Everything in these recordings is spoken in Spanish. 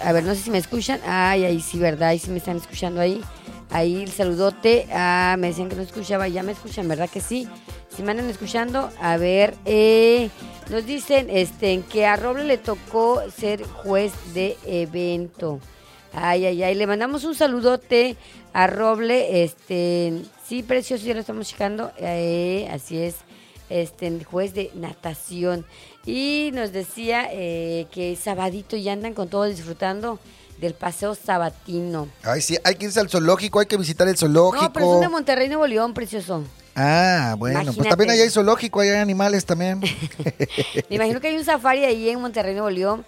A ver, no sé si me escuchan. Ay, ahí sí, ¿verdad? Ahí sí me están escuchando ahí. Ahí el saludote. Me decían que no escuchaba. Ya me escuchan, ¿verdad que sí? Si me andan escuchando. A ver, nos dicen que a Roble le tocó ser juez de evento. Ay, ay, ay. Le mandamos un saludote a Roble. Sí, precioso, ya lo estamos checando. Así es. Juez de natación. Y nos decía que sabadito ya andan con todo disfrutando del paseo sabatino. Ay, sí, hay que irse al zoológico, hay que visitar el zoológico. No, pero son de Monterrey, Nuevo León, precioso. Ah, bueno, Imagínate. pues también allá hay zoológico, allá hay animales también. Me imagino que hay un safari ahí en Monterrey, Nuevo León.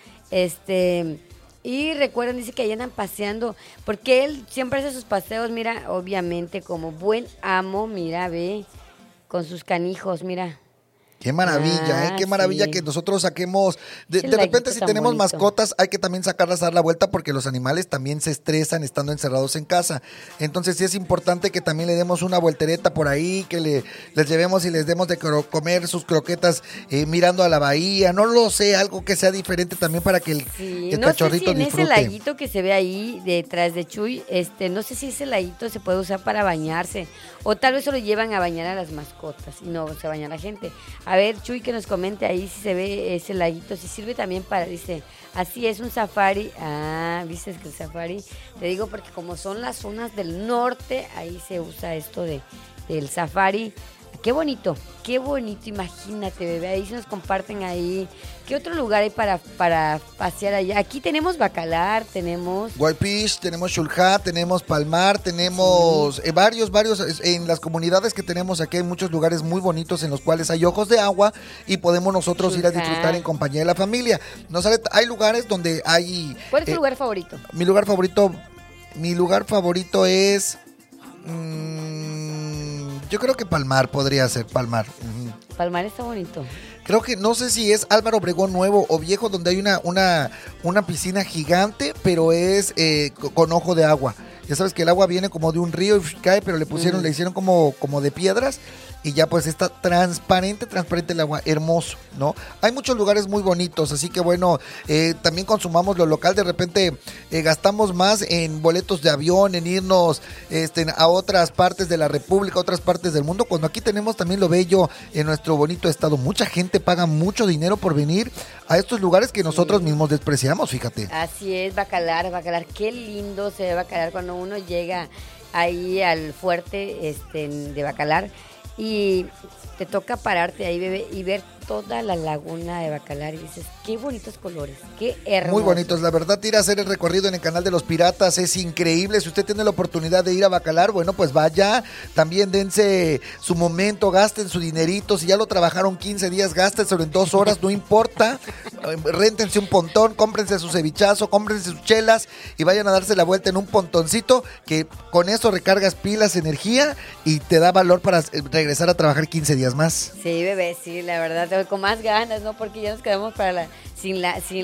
Y recuerden, dice que ahí andan paseando, porque él siempre hace sus paseos, mira, obviamente como buen amo, mira, ve, con sus canijos, mira. Qué maravilla, qué maravilla, sí, que nosotros saquemos. De repente, si tenemos bonito. Mascotas, hay que también sacarlas a dar la vuelta porque los animales también se estresan estando encerrados en casa. Entonces, sí es importante que también le demos una voltereta por ahí, que les llevemos y les demos de comer sus croquetas mirando a la bahía. No lo sé, algo que sea diferente también para que el cachorrito disfrute. No sé si en ese laguito que se ve ahí detrás de Chuy, no sé si ese laguito se puede usar para bañarse o tal vez se lo llevan a bañar a las mascotas y no se baña la gente. A ver, Chuy, que nos comente ahí si se ve ese laguito, si sirve también para, dice, así es un safari. ¿Viste que el safari? Te digo porque como son las zonas del norte, ahí se usa esto del safari. Qué bonito, imagínate, bebé, ahí se nos comparten ahí. ¿Qué otro lugar hay para pasear allá? Aquí tenemos Bacalar, tenemos Guaypish, tenemos Xulha, tenemos Palmar, tenemos varios, en las comunidades que tenemos aquí hay muchos lugares muy bonitos en los cuales hay ojos de agua y podemos nosotros Xulha ir a disfrutar en compañía de la familia. Hay lugares donde hay... ¿Cuál es tu lugar favorito? Mi lugar favorito es... yo creo que Palmar podría ser, Palmar. Palmar está bonito. Creo que, no sé si es Álvaro Obregón nuevo o viejo, donde hay una piscina gigante, pero es con ojo de agua. Ya sabes que el agua viene como de un río y cae, pero le hicieron como de piedras y ya pues está transparente el agua, hermoso, ¿no? Hay muchos lugares muy bonitos, así que bueno, también consumamos lo local, de repente gastamos más en boletos de avión, en irnos a otras partes de la República, a otras partes del mundo, cuando aquí tenemos también lo bello en nuestro bonito estado. Mucha gente paga mucho dinero por venir a estos lugares que nosotros mismos despreciamos, fíjate. Así es, Bacalar, qué lindo se ve Bacalar cuando uno llega ahí al fuerte de Bacalar. Y te toca pararte ahí, bebé, y ver toda la laguna de Bacalar y dices, qué bonitos colores, qué hermoso. Muy bonitos, la verdad, ir a hacer el recorrido en el canal de los Piratas es increíble. Si usted tiene la oportunidad de ir a Bacalar, bueno, pues vaya, también dense su momento, gasten su dinerito, si ya lo trabajaron 15 días, gástenselo en 2 horas, no importa, réntense un pontón, cómprense su cevichazo, cómprense sus chelas y vayan a darse la vuelta en un pontoncito, que con eso recargas pilas, energía y te da valor para regresar a trabajar 15 días más. Sí, bebé, sí, la verdad, con más ganas, ¿no? Porque ya nos quedamos sin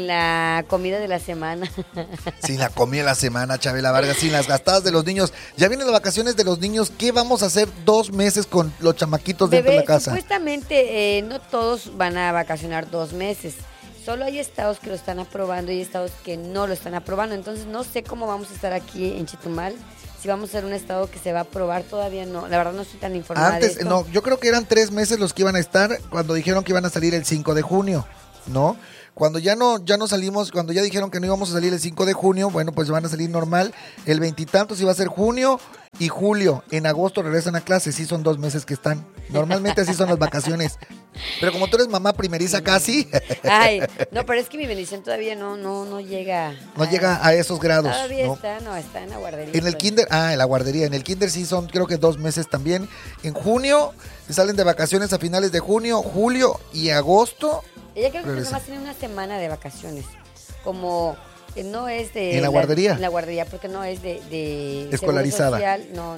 la comida de la semana. Sin la comida de la semana, Chabela Vargas, sin las gastadas de los niños. Ya vienen las vacaciones de los niños. ¿Qué vamos a hacer 2 meses con los chamaquitos dentro de la casa? Supuestamente no todos van a vacacionar 2 meses. Solo hay estados que lo están aprobando y estados que no lo están aprobando. Entonces no sé cómo vamos a estar aquí en Chetumal. Si vamos a ser un estado que se va a aprobar, todavía no. La verdad no estoy tan informada de esto. No, yo creo que eran 3 meses los que iban a estar cuando dijeron que iban a salir el 5 de junio, ¿no? Cuando ya no salimos, cuando ya dijeron que no íbamos a salir el 5 de junio, bueno, pues van a salir normal. El 20 y tantos iba a ser junio y julio. En agosto regresan a clase, sí son 2 meses que están. Normalmente así son las vacaciones. Pero como tú eres mamá primeriza casi. Ay, no, pero es que mi bendición todavía no llega. No llega a esos grados. Todavía ¿no? Está en la guardería. En el kinder, en la guardería. En el kinder sí son creo que 2 meses también. En junio salen de vacaciones a finales de junio, julio y agosto. Ella creo que nomás tiene una semana de vacaciones. Como no es de... ¿En la guardería? En la guardería, porque no es de escolarizada. Social, no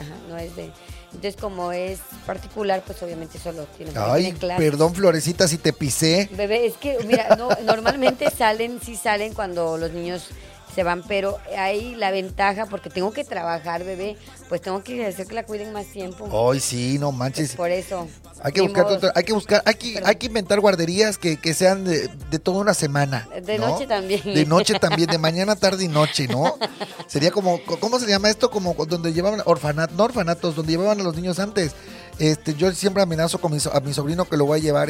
es de... Entonces, como es particular, pues obviamente solo tiene clases. Perdón, Florecita, si te pisé. Bebé, es que, mira, normalmente salen cuando los niños se van, pero hay la ventaja, porque tengo que trabajar, bebé, pues tengo que hacer que la cuiden más tiempo. Ay, sí, no manches. Pues por eso. Hay que inventar guarderías que sean de toda una semana. De ¿no? noche también. De noche también, de mañana, tarde y noche, ¿no? Sería como, ¿cómo se llama esto? Como donde llevaban orfanatos, donde llevaban a los niños antes. Yo siempre amenazo con a mi sobrino que lo voy a llevar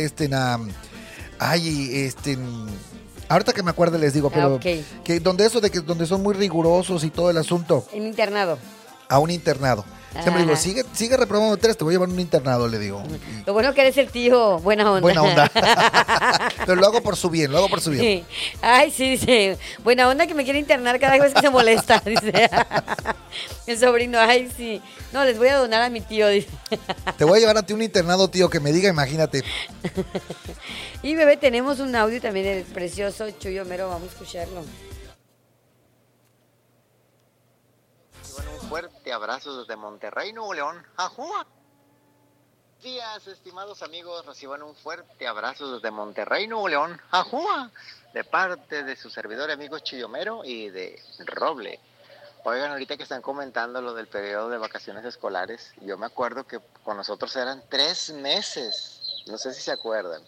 ahorita que me acuerde les digo, pero okay. que donde son muy rigurosos y todo el asunto. En internado. A un internado. Siempre digo, sigue reprobando 3, te voy a llevar a un internado, le digo. Lo bueno que eres el tío, buena onda. Buena onda. Pero lo hago por su bien, Sí. Ay, sí, dice, buena onda que me quiere internar cada vez que se molesta, dice. El sobrino, ay, sí. No, les voy a donar a mi tío, dice. Te voy a llevar a ti un internado, tío, que me diga, imagínate. Y bebé, tenemos un audio también del precioso Chuy Homero, vamos a escucharlo. Un fuerte abrazo desde Monterrey, Nuevo León. ¡Ajúa! Buenos días, estimados amigos. Reciban un fuerte abrazo desde Monterrey, Nuevo León. ¡Ajúa! De parte de su servidor amigo Chiyomero y de Roble. Oigan, ahorita que están comentando lo del periodo de vacaciones escolares, yo me acuerdo que con nosotros eran 3 meses. No sé si se acuerdan.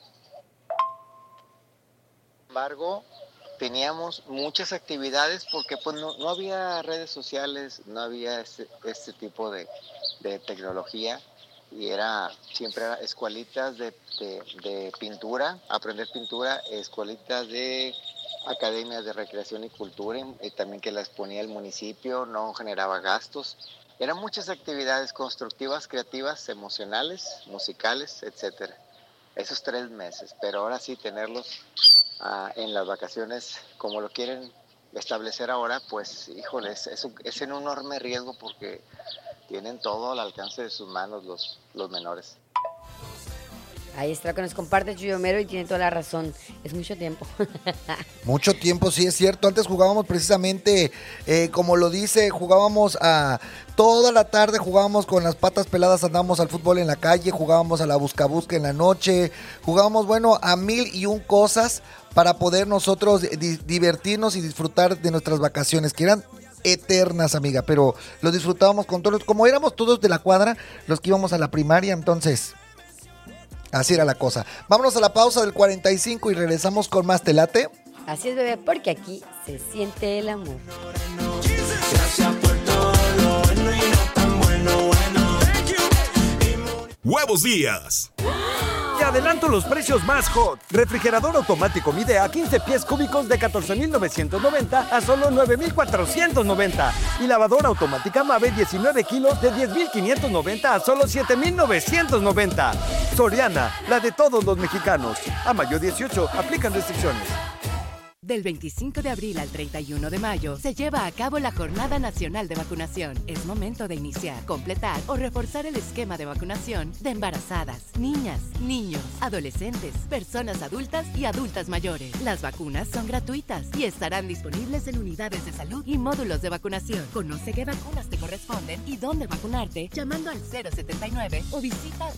Sin embargo, teníamos muchas actividades porque pues no había redes sociales, no había este tipo de tecnología y siempre era escuelitas de pintura, aprender pintura, escuelitas de academias de recreación y cultura y también que las ponía el municipio, no generaba gastos. Eran muchas actividades constructivas, creativas, emocionales, musicales, etcétera. Esos 3 meses, pero ahora sí tenerlos en las vacaciones como lo quieren establecer ahora, pues híjole, es un enorme riesgo porque tienen todo al alcance de sus manos los menores. Ahí está lo que nos comparte Chuy Homero y tiene toda la razón. Es mucho tiempo. Mucho tiempo, sí, es cierto. Antes jugábamos precisamente, como lo dice, jugábamos toda la tarde, jugábamos con las patas peladas, andábamos al fútbol en la calle, jugábamos a la busca-busca en la noche, jugábamos, a 1001 cosas para poder nosotros divertirnos y disfrutar de nuestras vacaciones, que eran eternas, amiga, pero lo disfrutábamos con todos, como éramos todos de la cuadra, los que íbamos a la primaria, entonces así era la cosa. Vámonos a la pausa del 45 y regresamos con más. ¿Te late? Así es, bebé, porque aquí se siente el amor. Gracias por todo lo bueno y no tan bueno. Huevos Díaz. Te adelanto los precios más hot. Refrigerador automático Midea 15 pies cúbicos de 14,990 a solo 9,490. Y lavadora automática Mave 19 kilos de 10,590 a solo 7,990. Soriana, la de todos los mexicanos. A mayo 18, aplican restricciones. Del 25 de abril al 31 de mayo se lleva a cabo la Jornada Nacional de Vacunación. Es momento de iniciar, completar o reforzar el esquema de vacunación de embarazadas, niñas, niños, adolescentes, personas adultas y adultas mayores. Las vacunas son gratuitas y estarán disponibles en unidades de salud y módulos de vacunación. Conoce qué vacunas te corresponden y dónde vacunarte llamando al 079 o visita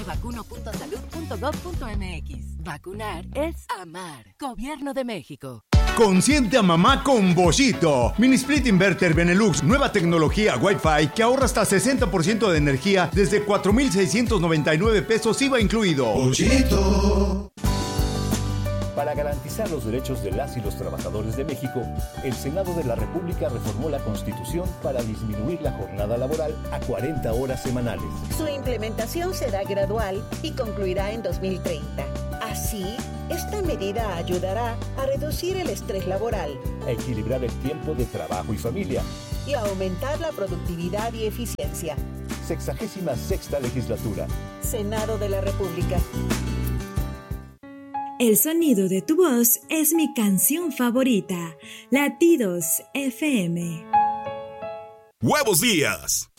dondemevacuno.salud.gov.mx. Vacunar es amar. Gobierno de México. Consiente a mamá con Boschito. Mini Split Inverter Benelux, nueva tecnología Wi-Fi que ahorra hasta 60% de energía desde 4,699 pesos IVA incluido. Boschito. Para garantizar los derechos de las y los trabajadores de México, el Senado de la República reformó la Constitución para disminuir la jornada laboral a 40 horas semanales. Su implementación será gradual y concluirá en 2030. Así, esta medida ayudará a reducir el estrés laboral, a equilibrar el tiempo de trabajo y familia y a aumentar la productividad y eficiencia. 66ª legislatura. Senado de la República. El sonido de tu voz es mi canción favorita. Latidos FM. Huevos Díaz.